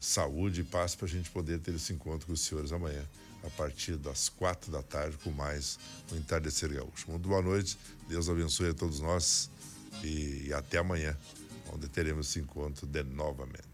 saúde e paz para a gente poder ter esse encontro com os senhores amanhã, a partir das 4 da tarde, com mais um Entardecer Gaúcho. Muito boa noite, Deus abençoe a todos nós e até amanhã, onde teremos esse encontro de novamente.